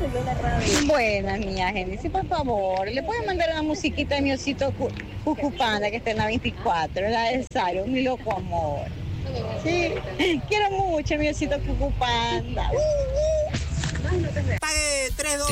Buenas, mía Génesis, por favor, ¿le pueden mandar una musiquita de mi osito Cucupanda que está en la 24, la de Saro, mi loco amor? Sí, quiero mucho a mi osito Cucupanda. Pague 3